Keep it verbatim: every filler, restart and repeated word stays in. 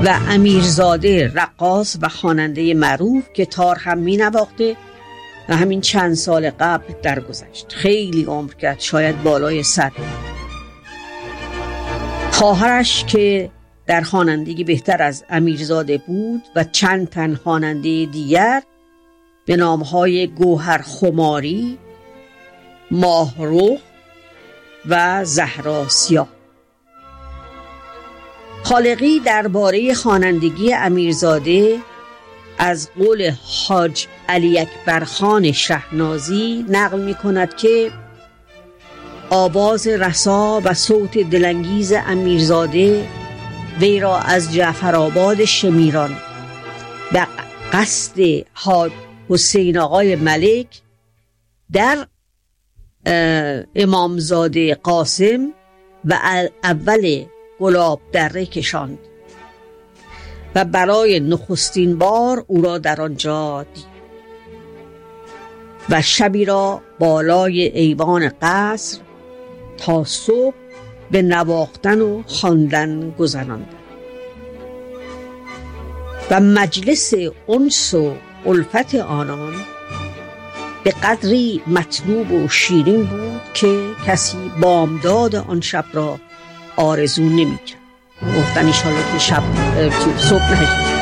و امیرزاده رقاص و خواننده معروف که تار هم می نواخته و همین چند سال قبل درگذشت. خیلی عمر کرد، شاید بالای صد. خواهرش که در خوانندگی بهتر از امیرزاده بود و چند تن خواننده دیگر به نامهای گوهر خماری، ماهرخ و زهرا سیاه. خالقی درباره خوانندگی امیرزاده از قول حاج علی اکبر خان شهنازی نقل می کند که آواز رسا و صوت دلانگیز امیرزاده وی را از جعفرآباد شمیران به قصد حاج حسین آقای ملک در امامزاده قاسم و اول گلاب دره کشاند و برای نخستین بار او را در آنجا دید و شبی را بالای ایوان قصر تا صبح به نواختن و خواندن گذراند و مجلس انس و الفت آنان به قدری مطلوب و شیرین بود که کسی بامداد آن شب را آرزو نمی کرد. گفتن ایشالا که شب صبح نهید.